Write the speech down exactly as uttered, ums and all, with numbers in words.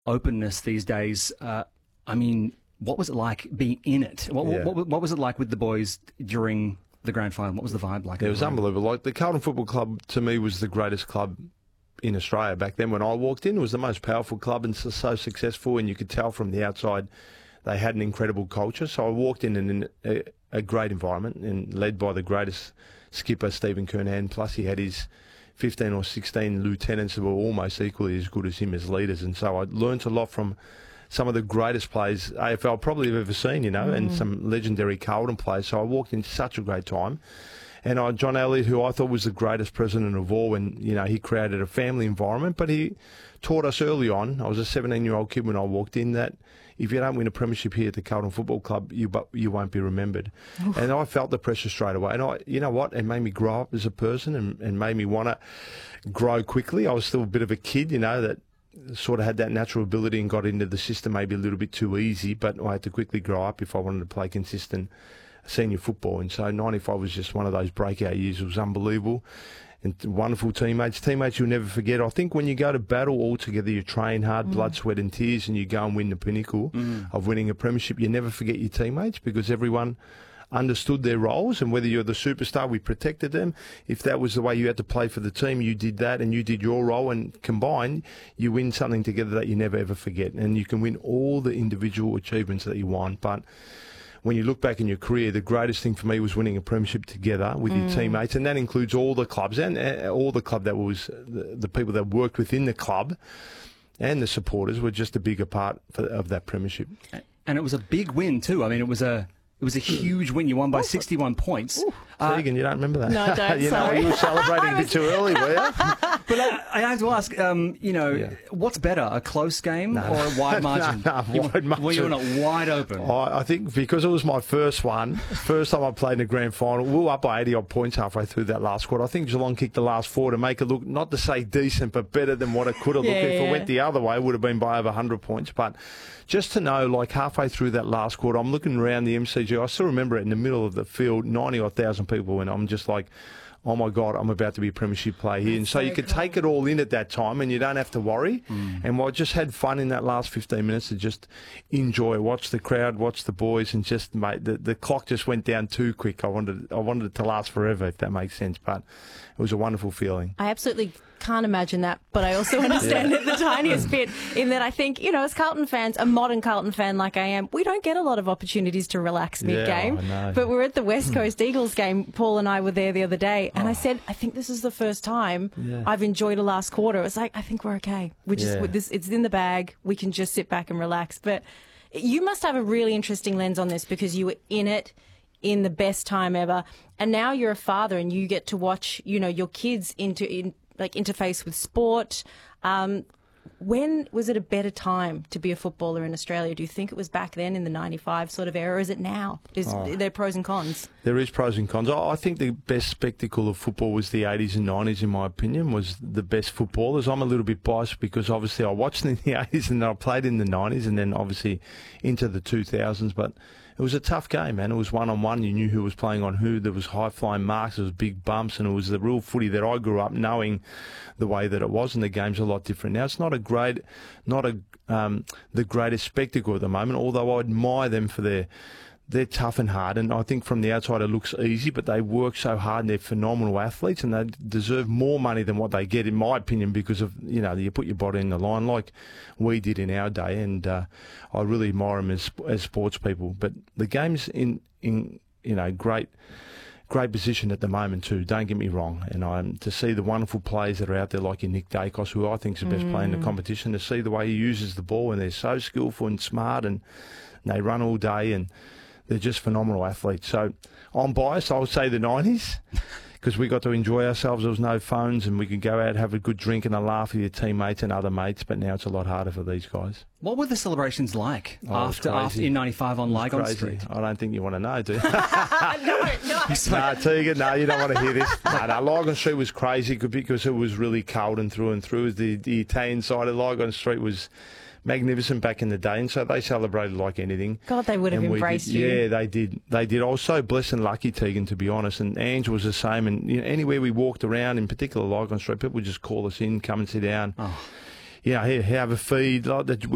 openness these days. Uh, I mean, what was it like being in it? What, Yeah. what, what, what was it like with the boys during the grand final? What was the vibe like? It was unbelievable. Like the Carlton Football Club, to me, was the greatest club in Australia back then. When I walked in, it was the most powerful club and so, so successful, and you could tell from the outside they had an incredible culture. So I walked in in a, a great environment and led by the greatest skipper, Stephen Kernahan. Plus he had his fifteen or sixteen lieutenants who were almost equally as good as him as leaders. And so I learnt a lot from some of the greatest players A F L probably have ever seen, you know, mm. and some legendary Carlton players. So I walked in such a great time. And I, John Elliott, who I thought was the greatest president of all, and you know he created a family environment, but he taught us early on. I was a seventeen-year-old kid when I walked in that if you don't win a premiership here at the Carlton Football Club, you you won't be remembered. Oof. And I felt the pressure straight away. And I, you know what, it made me grow up as a person and, and made me want to grow quickly. I was still a bit of a kid, you know, that sort of had that natural ability and got into the system maybe a little bit too easy, but I had to quickly grow up if I wanted to play consistent senior football. And so ninety-five was just one of those breakout years. It was unbelievable. And wonderful teammates, teammates you'll never forget. I think when you go to battle all together, you train hard, mm. blood, sweat and tears, and you go and win the pinnacle mm. of winning a premiership, you never forget your teammates because everyone understood their roles, and whether you're the superstar, we protected them. If that was the way you had to play for the team, you did that and you did your role, and combined, you win something together that you never ever forget. And you can win all the individual achievements that you want, but when you look back in your career, the greatest thing for me was winning a premiership together with mm. your teammates, and that includes all the clubs and uh, all the club that was the, the people that worked within the club, and the supporters were just a bigger part for, of that premiership. And it was a big win too. I mean, it was a it was a huge win. You won by sixty-one points. Ooh, uh, Tegan, you don't remember that? No, I don't. you sorry. know, you were celebrating a bit too early, were you? But I, I have to ask, um, you know, yeah. what's better, a close game no. or a wide margin? no, no, wide margin. Well, you want it wide open. I, I think because it was my first one, first time I played in a grand final, we were up by eighty odd points halfway through that last quarter. I think Geelong kicked the last four to make it look, not to say decent, but better than what it could have yeah, looked. If yeah. it went the other way, it would have been by over one hundred points. But just to know, like halfway through that last quarter, I'm looking around the M C G. I still remember it in the middle of the field, ninety odd thousand people, and I'm just like, oh my God, I'm about to be a premiership player here. And so, so you could cool. take it all in at that time and you don't have to worry. Mm. And I just had fun in that last fifteen minutes to just enjoy, watch the crowd, watch the boys, and just, mate, the, the clock just went down too quick. I wanted, I wanted it to last forever, if that makes sense. But it was a wonderful feeling. I absolutely can't imagine that, but I also understand yeah. it the tiniest bit in that I think, you know, as Carlton fans, a modern Carlton fan like I am, we don't get a lot of opportunities to relax mid-game. Yeah, but we were at the West Coast Eagles game. Paul and I were there the other day, and oh. I said, I think this is the first time yeah. I've enjoyed a last quarter. It was like, I think we're okay. We just, yeah. this, it's in the bag. We can just sit back and relax. But you must have a really interesting lens on this because you were in it in the best time ever, and now you're a father and you get to watch, you know, your kids into in. like interface with sport. Um, when was it a better time to be a footballer in Australia? Do you think it was back then in the ninety-five sort of era, or is it now? Is oh, there pros and cons? There is pros and cons. I think the best spectacle of football was the eighties and nineties, in my opinion, was the best footballers. I'm a little bit biased because obviously I watched in the eighties and then I played in the nineties and then obviously into the two thousands, but it was a tough game, man. It was one-on-one. You knew who was playing on who. There was high-flying marks. There was big bumps, and it was the real footy that I grew up knowing the way that it was, and the game's a lot different now. It's not a great, not a um, the greatest spectacle at the moment, although I admire them for their they're tough and hard, and I think from the outside it looks easy, but they work so hard and they're phenomenal athletes and they deserve more money than what they get, in my opinion, because of, you know, you put your body in the line like we did in our day, and uh, I really admire them as, as sports people. But the game's in, in you know, great great position at the moment too, don't get me wrong, and um, to see the wonderful players that are out there like your Nick Dacos, who I think is the best mm. player in the competition, to see the way he uses the ball, and they're so skillful and smart, and they run all day, and they're just phenomenal athletes. So I'm biased. I would say the nineties because we got to enjoy ourselves. There was no phones and we could go out, have a good drink and a laugh with your teammates and other mates, but now it's a lot harder for these guys. What were the celebrations like oh, after, after in ninety-five on Lygon Street? I don't think you want to know, do you? no, no. No, Tegan, no, you don't want to hear this. No, no, Lygon Street was crazy because it was really cold and through and through. The, the Italian side of Lygon Street was magnificent back in the day, and so they celebrated like anything. God, they would have embraced did, you. Yeah, they did. They did. I was so blessed and lucky, Tegan, to be honest. And Ange was the same. And you know, anywhere we walked around, in particular Lygon Street, people would just call us in, come and sit down. Oh. You know, have a feed. Like that.